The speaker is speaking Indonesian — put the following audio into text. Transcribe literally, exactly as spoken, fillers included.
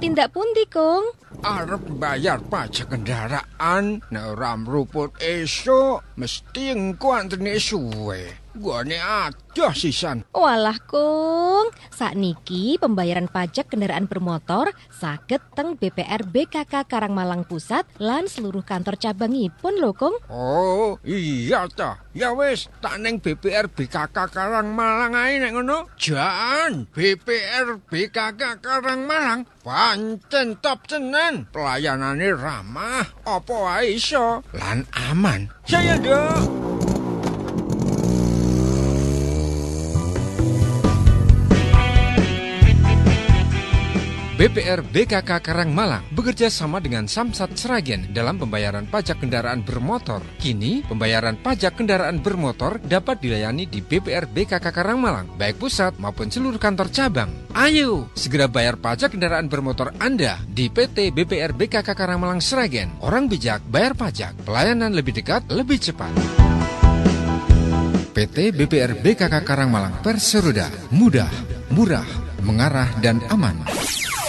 tindak pundi, Kung? Arep bayar pajak kendaraan, nek ora mruput esuk mesti engko antrene suwe. Gone adoh sisan. Walah, Kung, sakniki pembayaran pajak kendaraan bermotor saged teng B P R B K K Karangmalang Pusat lan seluruh kantor cabangipun lho, Kung. Oh, iya ta. Ya wis, tak ning B P R B K K Karangmalang ae nek ngono. Jan, B P R B K K Karangmalang pancen top tenan. Pelayanane ramah, apa wae iso lan aman. Saya nduk. B P R B K K Karangmalang bekerja sama dengan Samsat Sragen dalam pembayaran pajak kendaraan bermotor. Kini, pembayaran pajak kendaraan bermotor dapat dilayani di B P R B K K Karangmalang, baik pusat maupun seluruh kantor cabang. Ayo, segera bayar pajak kendaraan bermotor Anda di P T B P R B K K Karangmalang Sragen. Orang bijak bayar pajak, pelayanan lebih dekat, lebih cepat. P T B P R B K K Karangmalang Perseroda, mudah, murah, mengarah dan aman.